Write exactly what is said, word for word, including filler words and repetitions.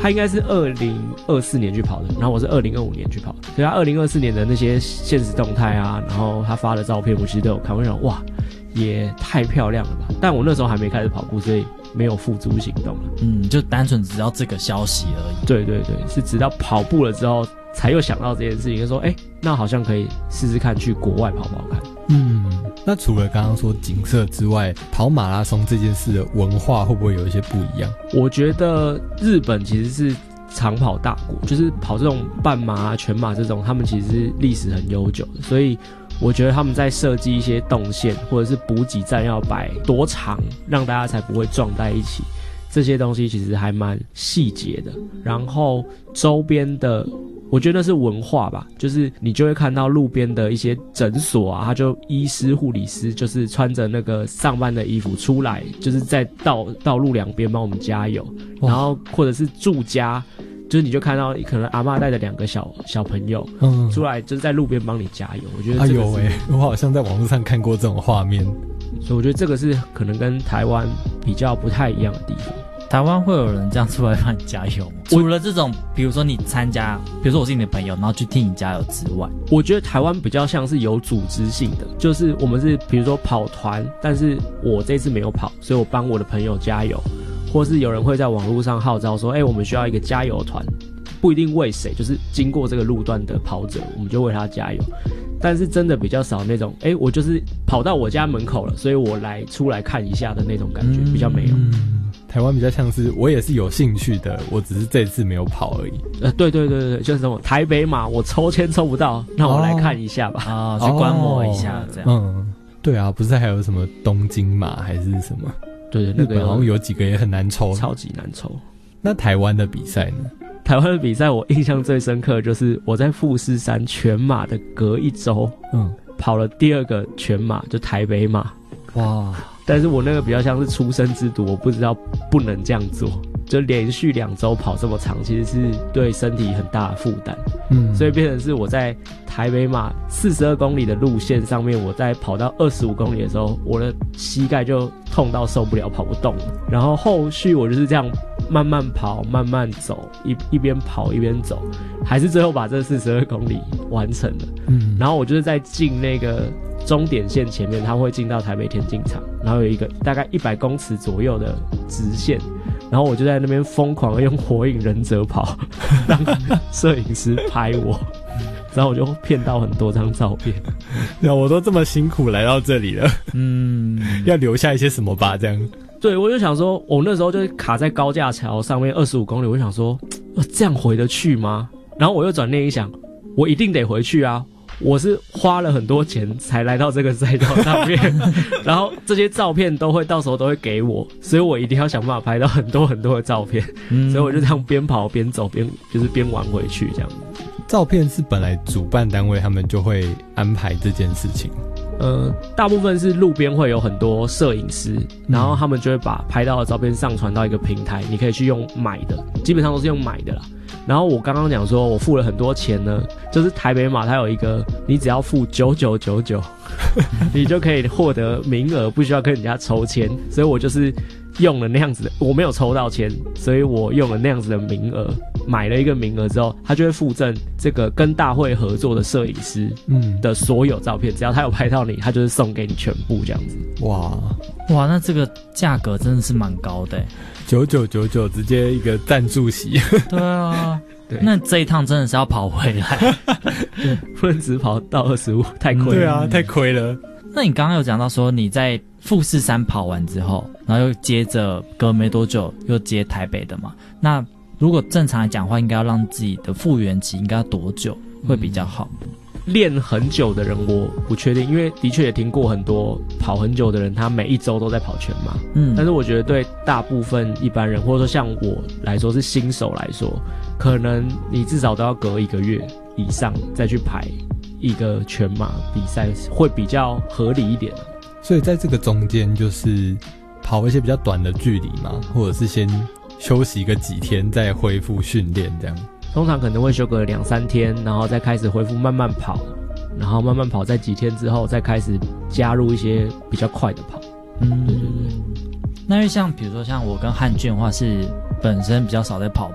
他应该是二零二四年去跑的，然后我是二零二五年去跑的，所以他二零二四年的那些现实动态啊，然后他发的照片，我其实都有看，我想哇，也太漂亮了吧！但我那时候还没开始跑步，所以没有付诸行动了。 嗯，就单纯只知道这个消息而已。 对对对，是直到跑步了之后，才又想到这件事情，就说，哎，那好像可以试试看去国外跑跑看。 嗯，那除了刚刚说景色之外，跑马拉松这件事的文化会不会有一些不一样？ 我觉得日本其实是长跑大国，就是跑这种半马啊、全马这种，他们其实是历史很悠久的，所以我觉得他们在设计一些动线或者是补给站要摆多长，让大家才不会撞在一起，这些东西其实还蛮细节的。然后周边的，我觉得那是文化吧，就是你就会看到路边的一些诊所啊，他就医师、护理师就是穿着那个上班的衣服出来，就是在道道路两边帮我们加油，然后或者是住家。就是你就看到可能阿嬷带着两个小小朋友，嗯，出来就是在路边帮你加油。我觉得这个是，哎呦喂， 我好像在网络上看过这种画面， 所以我觉得这个是可能跟台湾比较不太一样的地方。 台湾会有人这样出来帮你加油吗？除了这种，比如说你参加，比如说我是你的朋友，然后去替你加油之外， 我觉得台湾比较像是有组织性的，就是我们是比如说跑团，但是我这次没有跑，所以我帮我的朋友加油。或是有人会在网络上号召说，哎、欸，我们需要一个加油团，不一定为谁，就是经过这个路段的跑者，我们就为他加油。但是真的比较少那种，哎、欸，我就是跑到我家门口了，所以我来出来看一下的那种感觉，嗯、比较没有。 嗯，台湾比较像是我也是有兴趣的，我只是这次没有跑而已。 呃，对对对对，就是什么台北马，我抽签抽不到，那我来看一下吧， 啊、哦，去观摩一下、哦、这样。 嗯，对啊，不是还有什么东京马还是什么？ 对对，那个好像有几个也很难抽， 超级难抽。 那台湾的比赛呢？ 台湾的比赛我印象最深刻的就是我在富士山全马的隔一周，嗯，跑了第二个全马，就台北马。哇！但是我那个比较像是初生之犊，我不知道不能这样做，就连续两周跑这么长，其实是对身体很大的负担。嗯，所以变成是我在台北马四十二公里的路线上面，我在跑到二十五公里的时候，我的膝盖就痛到受不了，跑不动了。然后后续我就是这样慢慢跑，慢慢走，一一边跑一边走，还是最后把这四十二公里完成了。嗯，然后我就是在进那个终点线前面，它会进到台北田径场，然后有一个大概一百公尺左右的直线。然后我就在那边疯狂的用火影忍者跑，让摄影师拍我，然后我就骗到很多张照片。 那我都这么辛苦来到这里了，嗯，要留下一些什么吧？这样。 对，我就想说，我那时候就卡在高架桥上面二十五公里，我就想说，呃，这样回得去吗？然后我又转念一想，我一定得回去啊。我是花了很多钱才来到这个赛道上面，然后这些照片都会到时候都会给我，所以我一定要想办法拍到很多很多的照片，嗯、所以我就这样边跑边走边就是边玩回去这样子。 照片是本来主办单位他们就会安排这件事情。 呃，大部分是路边会有很多摄影师，然后他们就会把拍到的照片上传到一个平台，你可以去用买的，基本上都是用买的啦。然后我刚刚讲说我付了很多钱呢，就是台北马它有一个你只要付九九九九你就可以获得名额，不需要跟人家抽签，所以我就是用了那样子的，我没有抽到签，所以我用了那样子的名额，买了一个名额之后，他就会附赠这个跟大会合作的摄影师的所有照片，只要他有拍到你，他就是送给你全部这样子。 哇哇，那这个价格真的是蛮高的， 九九九九直接一个赞助席。 对啊，对，那这一趟真的是要跑回来， 对，不能只跑到二十五，太亏了。 对啊，太亏了。 那你刚刚有讲到说你在富士山跑完之后，然后又接着隔没多久又接台北的嘛？那如果正常来讲的话，应该要让自己的复原期应该要多久会比较好？ 嗯，练很久的人我不确定，因为的确也听过很多跑很久的人，他每一周都在跑全马。嗯，但是我觉得对大部分一般人，或者说像我来说是新手来说，可能你至少都要隔一个月以上再去排一个全马比赛，会比较合理一点。 所以在这个中间，就是跑一些比较短的距离嘛，或者是先休息个几天，再恢复训练这样。 通常可能会休个两三天，然后再开始恢复慢慢跑，然后慢慢跑，在几天之后再开始加入一些比较快的跑。嗯，对对对。 那因为像比如说像我跟汉俊的话是本身比较少在跑